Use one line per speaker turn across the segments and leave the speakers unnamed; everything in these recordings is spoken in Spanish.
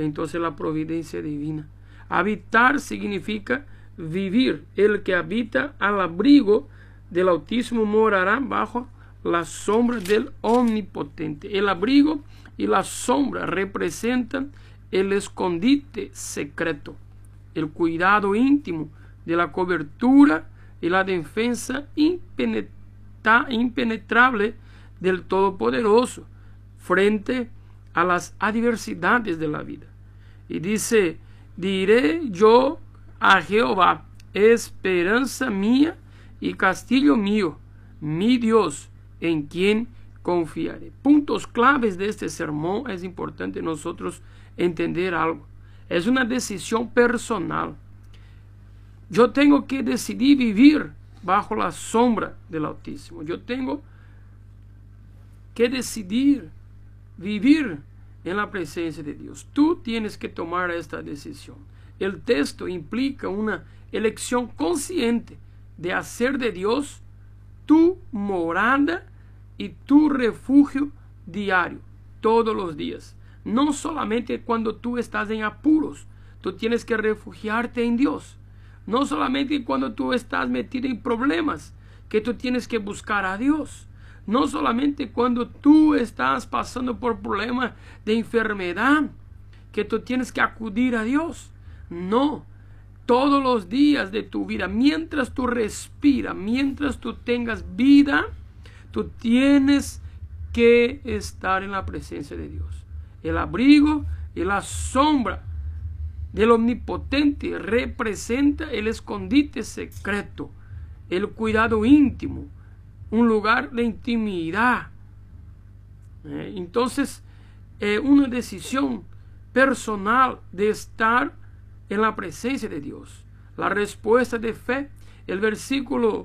entonces la providencia divina. Habitar significa vivir. El que habita al abrigo del Altísimo morará bajo la sombra del Omnipotente. El abrigo y la sombra representan el escondite secreto, el cuidado íntimo de la cobertura y la defensa impenetrable del Todopoderoso frente a las adversidades de la vida. Y dice, diré yo a Jehová, esperanza mía y castillo mío, mi Dios, en quien confiaré. Puntos claves de este sermón. Es importante nosotros entender algo. Es una decisión personal. Yo tengo que decidir vivir bajo la sombra del Altísimo. Yo tengo que decidir vivir en la presencia de Dios. Tú tienes que tomar esta decisión. El texto implica una elección consciente de hacer de Dios tu morada y tu refugio diario, todos los días. No solamente cuando tú estás en apuros, tú tienes que refugiarte en Dios. No solamente cuando tú estás metido en problemas, que tú tienes que buscar a Dios. No solamente cuando tú estás pasando por problemas de enfermedad, que tú tienes que acudir a Dios. No, todos los días de tu vida, mientras tú respiras, mientras tú tengas vida, tú tienes que estar en la presencia de Dios. El abrigo y la sombra del Omnipotente representa el escondite secreto, el cuidado íntimo, un lugar de intimidad. Entonces, una decisión personal de estar en la presencia de Dios. La respuesta de fe, el versículo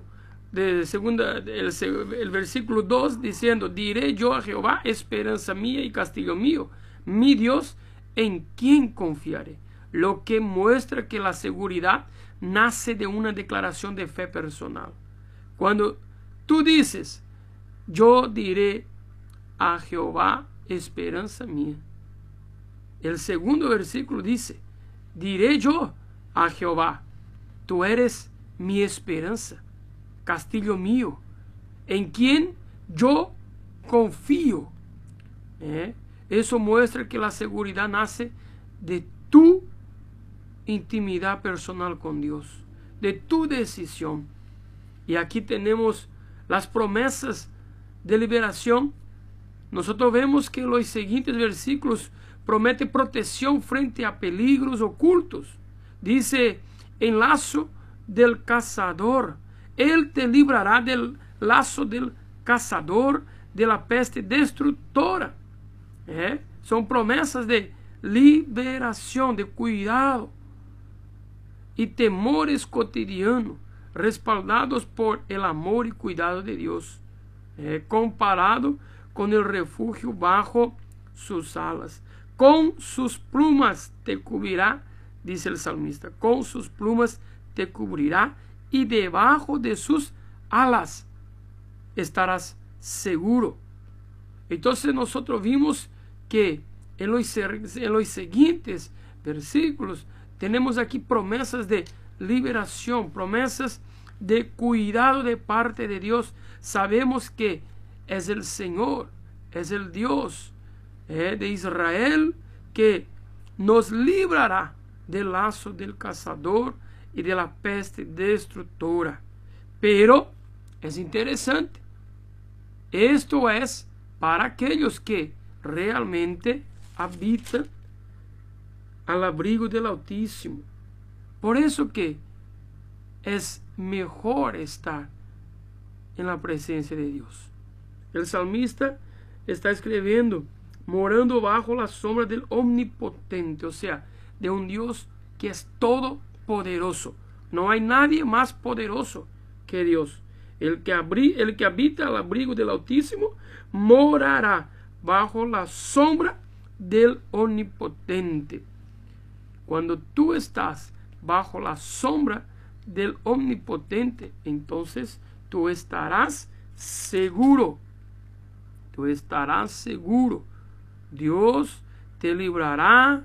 el versículo 2 diciendo, diré yo a Jehová, esperanza mía y castillo mío, mi Dios, en quien confiaré. Lo que muestra que la seguridad nace de una declaración de fe personal. Cuando tú dices, yo diré a Jehová, esperanza mía. El segundo versículo dice, diré yo a Jehová, tú eres mi esperanza, castillo mío, en quien yo confío. Eso muestra que la seguridad nace de tu intimidad personal con Dios, de tu decisión. Y aquí tenemos las promesas de liberación. Nosotros vemos que los siguientes versículos prometen protección frente a peligros ocultos. Dice, en lazo del cazador, Él te librará del lazo del cazador, de la peste destructora. Son promesas de liberación, de cuidado y temores cotidianos, respaldados por el amor y cuidado de Dios, comparado con el refugio bajo sus alas. Con sus plumas te cubrirá, dice el salmista, con sus plumas te cubrirá y debajo de sus alas estarás seguro. Entonces nosotros vimos que en los siguientes versículos tenemos aquí promesas de liberación, promesas de cuidado de parte de Dios. Sabemos que es el Señor, es el Dios de Israel que nos librará del lazo del cazador y de la peste destructora. Pero es interesante, esto es para aquellos que realmente habitan al abrigo del Altísimo. Por eso que es mejor estar en la presencia de Dios. El salmista está escribiendo, morando bajo la sombra del Omnipotente, o sea, de un Dios que es todopoderoso. No hay nadie más poderoso que Dios. El que habita al abrigo del Altísimo morará bajo la sombra del Omnipotente. Cuando tú estás bajo la sombra del Omnipotente, entonces tú estarás seguro. Tú estarás seguro. Dios te librará